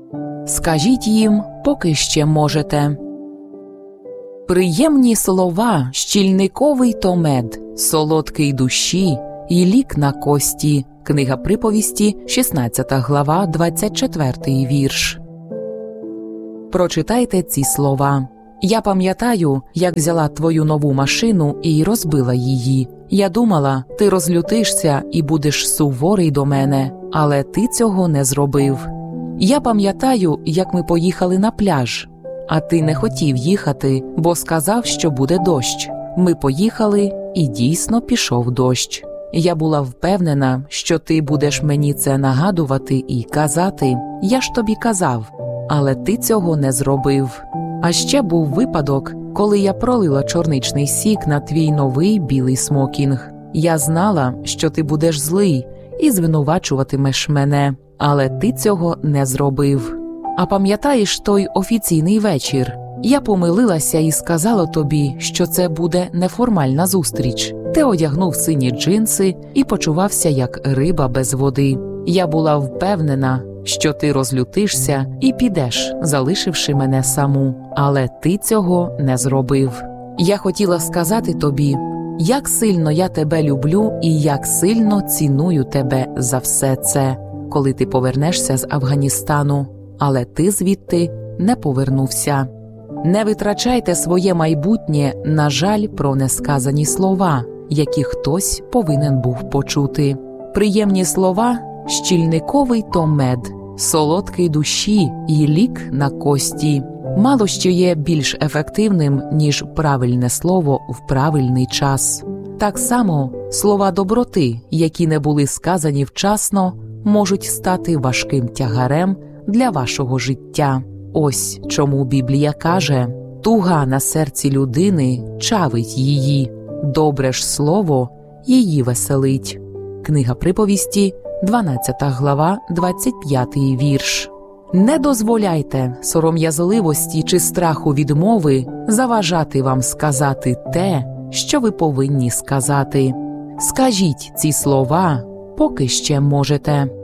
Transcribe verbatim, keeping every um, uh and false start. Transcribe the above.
Скажіть їм, поки ще можете. Приємні слова, щільниковий то мед, солодкий душі і лік на кості. Книга Приповісті, шістнадцята глава, двадцять четвертий вірш. Прочитайте ці слова. Я пам'ятаю, як взяла твою нову машину і розбила її. Я думала, ти розлютишся і будеш суворий до мене, але ти цього не зробив. Я пам'ятаю, як ми поїхали на пляж, а ти не хотів їхати, бо сказав, що буде дощ. Ми поїхали, і дійсно пішов дощ. Я була впевнена, що ти будеш мені це нагадувати і казати. Я ж тобі казав, але ти цього не зробив. А ще був випадок, коли я пролила чорничний сік на твій новий білий смокінг. Я знала, що ти будеш злий і звинувачуватимеш мене, але ти цього не зробив. А пам'ятаєш той офіційний вечір? Я помилилася і сказала тобі, що це буде неформальна зустріч. Ти одягнув сині джинси і почувався як риба без води. Я була впевнена, що ти розлютишся і підеш, залишивши мене саму. Але ти цього не зробив. Я хотіла сказати тобі, як сильно я тебе люблю і як сильно ціную тебе за все це, коли ти повернешся з Афганістану. Але ти звідти не повернувся. Не витрачайте своє майбутнє на жаль про несказані слова, які хтось повинен був почути. Приємні слова – щільниковий то мед, солодкий душі і лік на кості. Мало що є більш ефективним, ніж правильне слово в правильний час. Так само слова доброти, які не були сказані вчасно, можуть стати важким тягарем для вашого життя. Ось чому Біблія каже: «Туга на серці людини чавить її, добре ж слово її веселить». Книга Приповісті, дванадцята глава, двадцять п'ятий вірш. Не дозволяйте сором'язливості чи страху відмови заважати вам сказати те, що ви повинні сказати. Скажіть ці слова, поки ще можете.